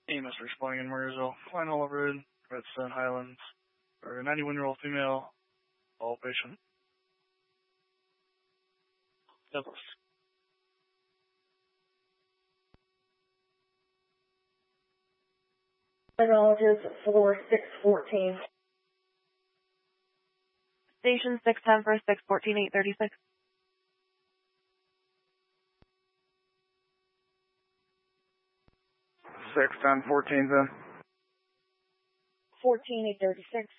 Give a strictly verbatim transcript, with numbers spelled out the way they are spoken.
E M S responding in Murrayville. Line all over Redstone Highlands. For a ninety-one-year-old female, all patient. Douglas. Neurologist for six fourteen. Station six ten for six fourteen eight thirty-six. six ten fourteen then. fourteen eight thirty-six.